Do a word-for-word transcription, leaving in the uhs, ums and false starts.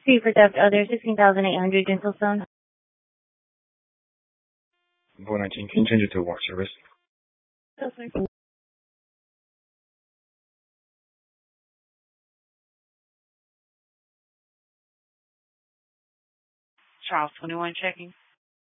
Fee for theft other sixteen thousand eight hundred dental zone. four nineteen, can you change it to watch service? Okay. Charles twenty-one checking.